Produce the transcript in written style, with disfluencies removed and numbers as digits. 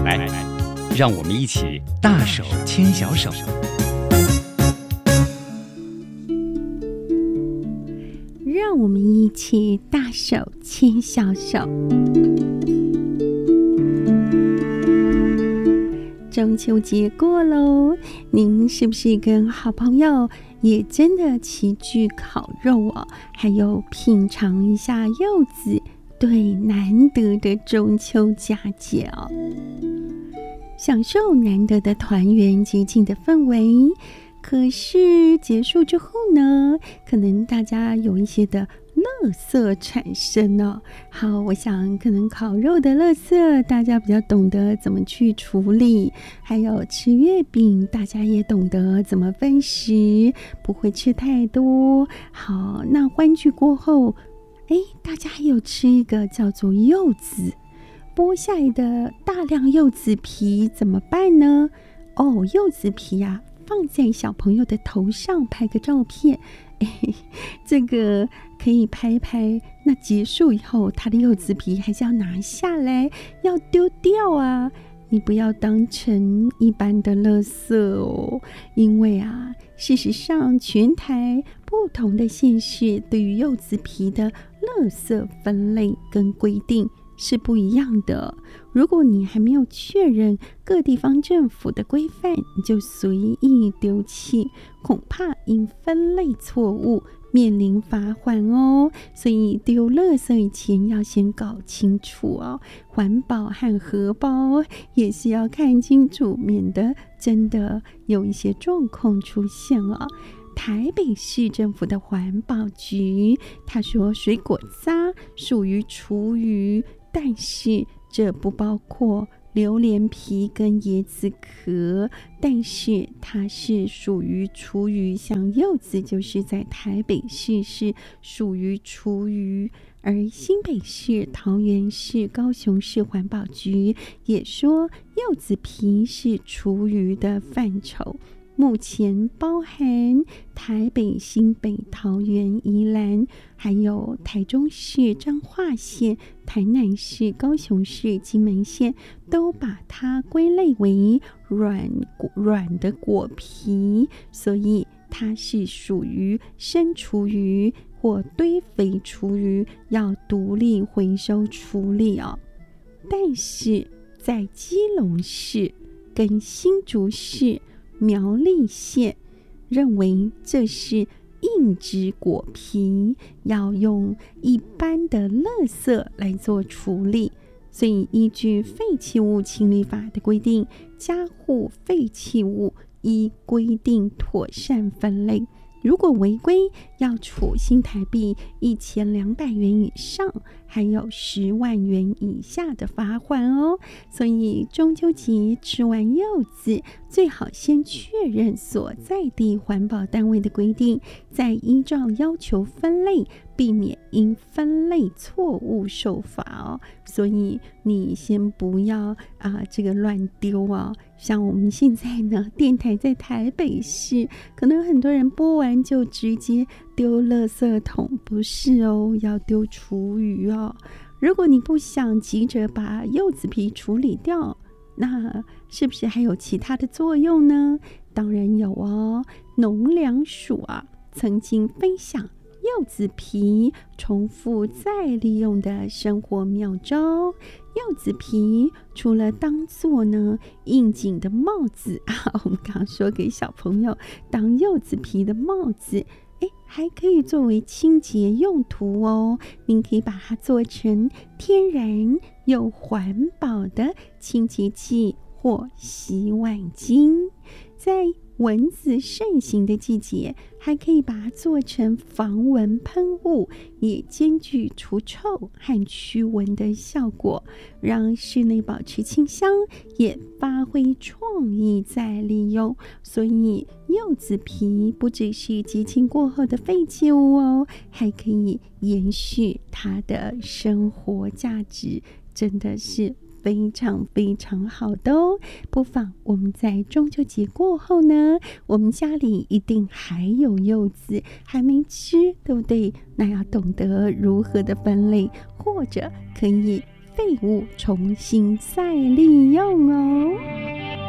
来，让我们一起大手牵小手。 让我们一起大手牵小手。中秋节过喽，您是不是跟好朋友也真的齐聚烤肉哦？还有品尝一下柚子，对难得的中秋佳节哦，享受难得的团圆节庆的氛围。可是结束之后呢，可能大家有一些的垃圾产生哦。好，我想可能烤肉的垃圾大家比较懂得怎么去处理，还有吃月饼大家也懂得怎么分食，不会吃太多。好，那欢聚过后，大家还有吃一个叫做柚子，剥下来的大量柚子皮怎么办呢？柚子皮啊，放在小朋友的头上拍个照片，这个可以拍拍。那结束以后，他的柚子皮还是要拿下来，要丢掉啊！你不要当成一般的垃圾哦，因为啊，事实上全台不同的县市对于柚子皮的垃圾分类跟规定是不一样的。如果你还没有确认各地方政府的规范，你就随意丢弃，恐怕因分类错误面临罚款哦。所以丢垃圾以前要先搞清楚哦，环保和荷包也是要看清楚，免得真的有一些状况出现哦。台北市政府的环保局他说，水果渣属于厨余，但是这不包括榴莲皮跟椰子壳，但是它是属于厨余，像柚子就是在台北市是属于厨余，而新北市、桃园市、高雄市环保局也说柚子皮是厨余的范畴。目前包含台北、新北、桃园、宜兰，还有台中市、彰化县、台南市、高雄市、金门县，都把它归类为软的果皮，所以它是属于生厨余或堆肥厨余，要独立回收处理哦。但是在基隆市跟新竹市、苗栗县认为这是硬质果皮，要用一般的垃圾来做处理，所以依据废弃物清理法的规定，家户废弃物依规定妥善分类，如果违规要处新台币1200元以上，还有10万元以下的罚款哦。所以中秋节吃完柚子，最好先确认所在地环保单位的规定，再依照要求分类，避免因分类错误受罚哦。所以你先不要这个乱丢哦。像我们现在呢，电台在台北市，可能很多人播完就直接丢垃圾桶，不是哦，要丢厨余哦。如果你不想急着把柚子皮处理掉，那是不是还有其他的作用呢？当然有哦。农粮署曾经分享柚子皮重复再利用的生活妙招。柚子皮除了当做呢应景的帽子我们刚刚说给小朋友当柚子皮的帽子，还可以作为清洁用途哦。您可以把它做成天然又环保的清洁剂或洗碗巾，在蚊子盛行的季节，还可以把它做成防蚊喷雾，也兼具除臭和驱蚊的效果，让室内保持清香，也发挥创意再利用。所以柚子皮不只是节庆过后的废弃物哦，还可以延续它的生活价值，真的是非常非常好的哦。不妨我们在中秋节过后呢，我们家里一定还有柚子还没吃，对不对？那要懂得如何的分类，或者可以废物重新再利用哦。